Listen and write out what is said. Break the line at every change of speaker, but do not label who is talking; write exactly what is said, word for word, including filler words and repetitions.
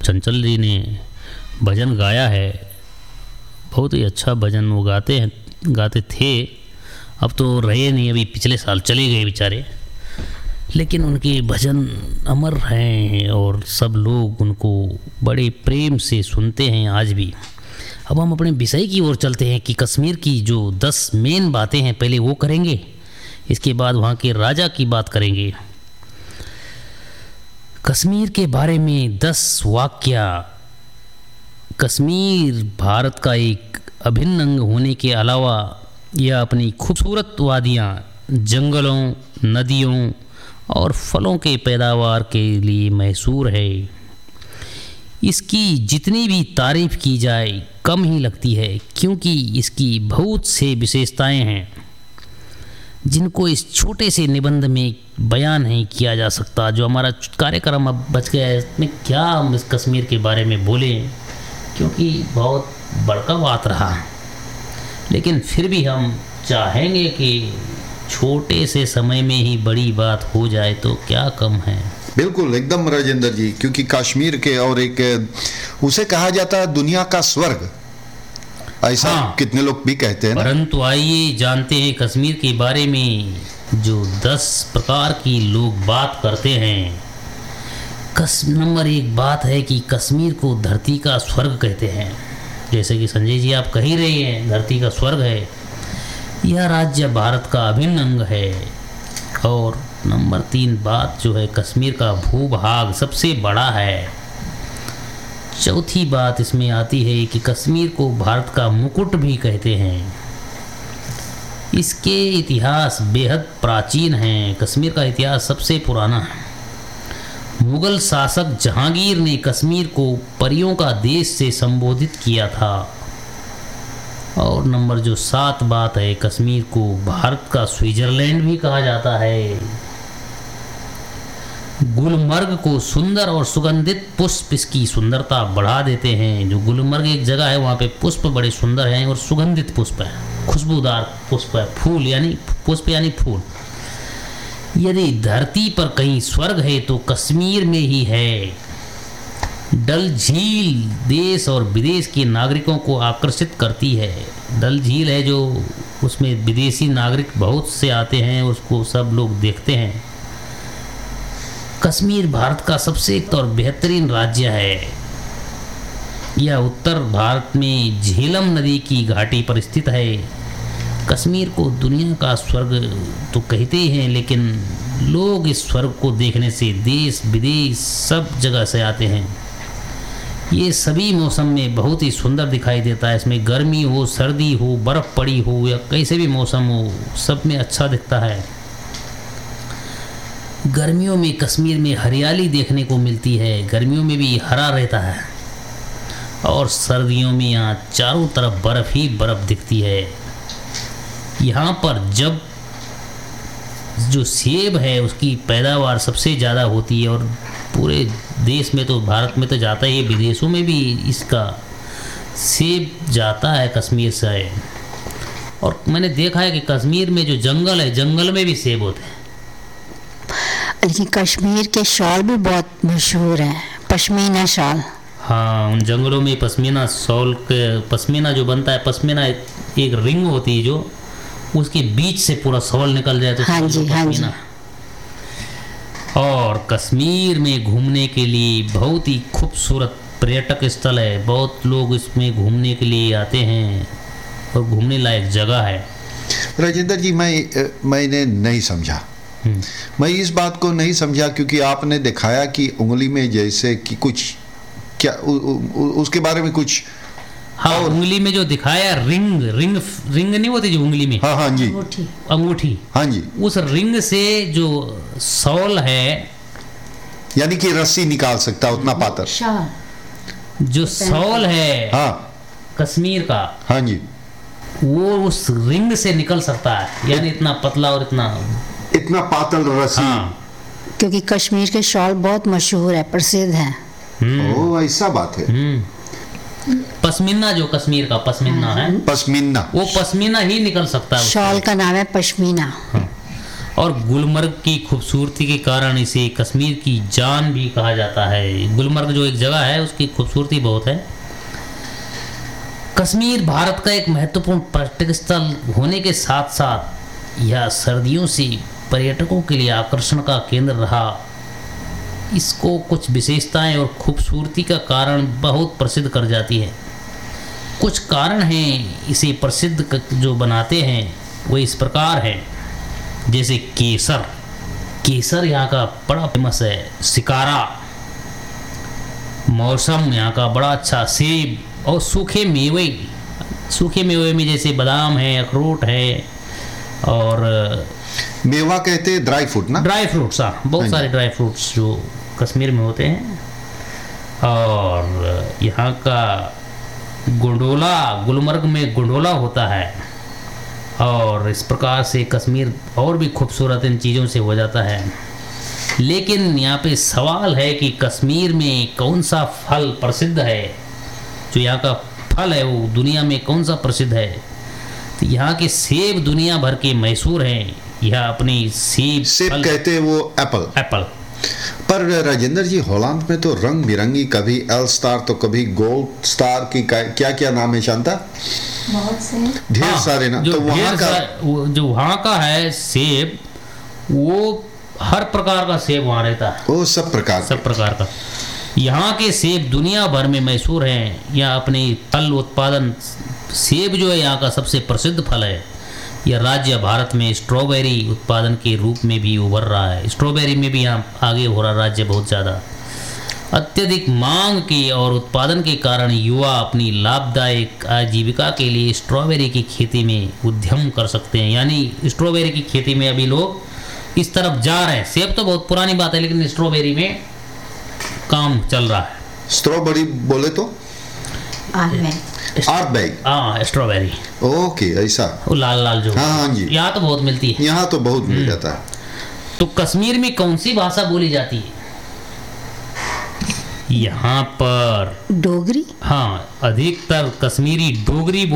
चंचल जी ने भजन गाया है, बहुत ही अच्छा भजन वो गाते हैं, गाते थे। अब तो रहे नहीं, अभी पिछले साल चले गए बेचारे, लेकिन उनके भजन अमर हैं और सब लोग उनको बड़े प्रेम से सुनते हैं आज भी। अब हम अपने विषय की ओर चलते हैं कि कश्मीर की जो दस मेन बातें हैं पहले वो करेंगे, इसके बाद वहाँ के राजा की बात करेंगे। कश्मीर के बारे में दस वाक्य। कश्मीर भारत का एक अभिन्न अंग होने के अलावा यह अपनी खूबसूरत वादियाँ, जंगलों, नदियों और फलों के पैदावार के लिए मशहूर है। इसकी जितनी भी तारीफ की जाए कम ही लगती है, क्योंकि इसकी बहुत से विशेषताएं हैं जिनको इस छोटे से निबंध में बयान नहीं किया जा सकता। जो हमारा कार्यक्रम अब बच गया है, इसमें क्या हम इस कश्मीर के बारे में बोलें, क्योंकि बहुत बड़का बात रहा, लेकिन फिर भी हम चाहेंगे कि छोटे से समय में ही बड़ी बात हो जाए तो क्या कम है।
बिल्कुल एकदम राजेंद्र जी, क्योंकि कश्मीर के और एक उसे कहा जाता है दुनिया का स्वर्ग, ऐसा हाँ, कितने लोग भी कहते हैं।
परंतु आइए जानते हैं कश्मीर के बारे में जो दस प्रकार की लोग बात करते हैं। कस नंबर एक बात है कि कश्मीर को धरती का स्वर्ग कहते हैं। जैसे कि संजय जी आप कह ही रहे हैं, धरती का स्वर्ग है। यह राज्य भारत का अभिन्न अंग है। और नंबर तीन बात जो है, कश्मीर का भूभाग सबसे बड़ा है। चौथी बात इसमें आती है कि कश्मीर को भारत का मुकुट भी कहते हैं। इसके इतिहास बेहद प्राचीन हैं। कश्मीर का इतिहास सबसे पुराना है। मुगल शासक जहांगीर ने कश्मीर को परियों का देश से संबोधित किया था। और नंबर जो सात बात है, कश्मीर को भारत का स्विट्जरलैंड भी कहा जाता है। गुलमर्ग को सुंदर और सुगंधित पुष्प इसकी सुंदरता बढ़ा देते हैं। जो गुलमर्ग एक जगह है, वहाँ पे पुष्प बड़े सुंदर हैं और सुगंधित पुष्प है, खुशबूदार पुष्प है। फूल यानी पुष्प यानी फूल। यदि धरती पर कहीं स्वर्ग है तो कश्मीर में ही है। डल झील देश और विदेश के नागरिकों को आकर्षित करती है। डल झील है जो, उसमें विदेशी नागरिक बहुत से आते हैं, उसको सब लोग देखते हैं। कश्मीर भारत का सबसे एक और बेहतरीन राज्य है। यह उत्तर भारत में झेलम नदी की घाटी पर स्थित है। कश्मीर को दुनिया का स्वर्ग तो कहते ही हैं, लेकिन लोग इस स्वर्ग को देखने से देश विदेश सब जगह से आते हैं। ये सभी मौसम में बहुत ही सुंदर दिखाई देता है। इसमें गर्मी हो, सर्दी हो, बर्फ़ पड़ी हो या कैसे भी मौसम हो, सब में अच्छा दिखता है। गर्मियों में कश्मीर में हरियाली देखने को मिलती है। गर्मियों में भी हरा रहता है और सर्दियों में यहाँ चारों तरफ बर्फ़ ही बर्फ़ दिखती है। यहाँ पर जब जो सेब है उसकी पैदावार सबसे ज़्यादा होती है और पूरे देश में तो, भारत में तो जाता ही है, विदेशों में भी इसका सेब जाता है कश्मीर से। और मैंने देखा है कि कश्मीर में जो जंगल है, जंगल में भी सेब होते हैं।
लेकिन कश्मीर के शॉल भी बहुत मशहूर है, पश्मीना शॉल।
हाँ, उन जंगलों में पश्मीना शॉल के, पश्मीना जो बनता है, पश्मीना एक, एक रिंग होती है जो उसके बीच से पूरा शॉल निकल जाए तो
हाँ जी, हाँ जी।
और कश्मीर में घूमने के लिए बहुत ही खूबसूरत पर्यटक स्थल है। बहुत लोग इसमें घूमने के लिए आते हैं और घूमने लायक जगह है।
राजेंद्र जी, मैं मैंने नहीं समझा, मैं इस बात को नहीं समझा क्योंकि आपने दिखाया कि उंगली में जैसे कि कुछ क्या उ, उ, उ, उसके बारे में कुछ।
हाँ, उंगली में जो दिखाया रिंग रिंग रिंग नहीं होती जो उंगली में,
हाँ हाँ जी,
अंगूठी
अंगूठी,
हाँ जी,
उस रिंग से जो शॉल है,
यानी कि रस्सी निकाल सकता है उतना पातर
जो शॉल है
हाँ
कश्मीर का,
हाँ जी,
वो उस रिंग से निकल सकता है। यानी इतना पतला और इतना
इतना पातल रस्सी।
हाँ,
क्योंकि कश्मीर के शॉल बहुत मशहूर है, प्रसिद्ध है।
ओ ऐसा बात है।
पश्मीना जो कश्मीर का पश्मीना है,
पश्मीना,
वो पश्मीना ही निकल सकता है।
शॉल का नाम है पश्मीना।
हाँ। और गुलमर्ग की खूबसूरती के कारण इसे कश्मीर की जान भी कहा जाता है। गुलमर्ग जो एक जगह है उसकी खूबसूरती बहुत है। कश्मीर भारत का एक महत्वपूर्ण पर्यटक स्थल होने के साथ साथ यह सर्दियों से पर्यटकों के लिए आकर्षण का केंद्र रहा। इसको कुछ विशेषताएं और खूबसूरती का कारण बहुत प्रसिद्ध कर जाती है। कुछ कारण हैं इसे प्रसिद्ध जो बनाते हैं वो इस प्रकार है, जैसे केसर। केसर यहाँ का बड़ा फेमस है। शिकारा, मौसम यहाँ का बड़ा अच्छा। सेब और सूखे मेवे। सूखे मेवे में जैसे बादाम है, अखरोट है और
मेवा कहते हैं ड्राई फ्रूट ना?
ड्राई फ्रूट्स, हाँ, बहुत सारे ड्राई फ्रूट्स जो कश्मीर में होते हैं। और यहाँ का गोंडोला, गुलमर्ग में गोंडोला होता है और इस प्रकार से कश्मीर और भी खूबसूरत इन चीज़ों से हो जाता है। लेकिन यहाँ पे सवाल है कि कश्मीर में कौन सा फल प्रसिद्ध है। जो यहाँ का फल है वो दुनिया में कौन सा प्रसिद्ध है। तो यहाँ के सेब दुनिया भर के मशहूर हैं। यह अपनी सेब
सेब कहते हैं वो एप्पल।
एप्पल
पर राजेंद्र जी, हॉलैंड में तो रंग बिरंगी, कभी एल स्टार तो कभी गोल्ड स्टार की क्या क्या नाम है शांता?
बहुत से
ढेर
हाँ,
सारे ना।
जो
तो वहाँ का
वो जो वहाँ का है सेब, वो हर प्रकार का सेब वहाँ रहता है।
वो सब प्रकार
सब प्रकार का। यहाँ के सेब दुनिया भर में मशहूर हैं। यहाँ अपने फल उत्पादन, सेब जो है यहाँ का सबसे प्रसिद्ध फल है। यह राज्य भारत में स्ट्रॉबेरी उत्पादन के रूप में भी उभर रहा है। स्ट्रॉबेरी में भी यहाँ आगे हो रहा राज्य बहुत ज़्यादा। अत्यधिक मांग के और उत्पादन के कारण युवा अपनी लाभदायक आजीविका के लिए स्ट्रॉबेरी की खेती में उद्यम कर सकते हैं। यानी स्ट्रॉबेरी की खेती में अभी लोग इस तरफ जा रहे हैं। सेब तो बहुत पुरानी बात है, लेकिन स्ट्रॉबेरी में काम चल रहा है।
स्ट्रॉबेरी बोले तो आर्टबैग,
हाँ, स्ट्रॉबेरी।
ओके, ऐसा
वो लाल लाल जो,
हाँ हाँ जी,
यहाँ तो बहुत मिलती है।
यहाँ तो बहुत मिल जाता है।
तो कश्मीर में कौन सी भाषा बोली जाती है? यहाँ पर
डोगरी।
हाँ, अधिकतर कश्मीरी डोगरी